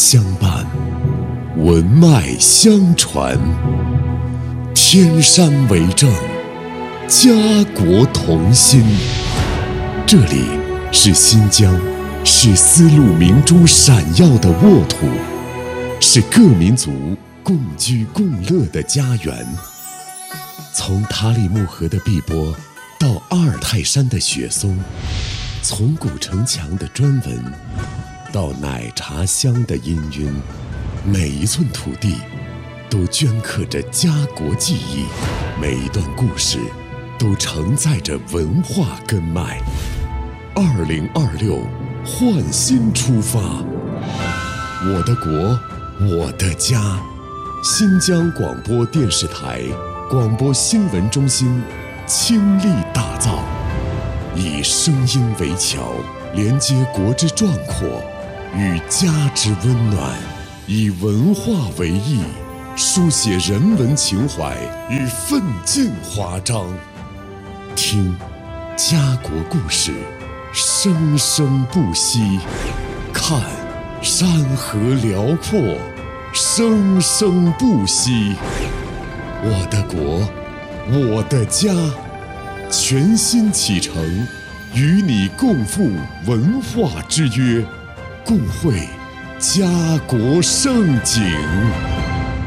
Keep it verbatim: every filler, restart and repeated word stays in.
相伴，文脉相传，天山为证，家国同心。这里是新疆，是丝路明珠闪耀的沃土，是各民族共居共乐的家园。从塔里木河的碧波到阿尔泰山的雪松，从古城墙的砖纹到奶茶香的氤氲，每一寸土地都镌刻着家国记忆，每一段故事都承载着文化根脉。二零二六，焕新出发，我的国，我的家。新疆广播电视台广播新闻中心倾力打造，以声音为桥，连接国之壮阔与家之温暖，以文化为翼，书写人文情怀与奋进华章。听家国故事，生生不息；看山河辽阔，生生不息。我的国，我的家，全新启程，与你共赴文化之约，共绘家国盛景。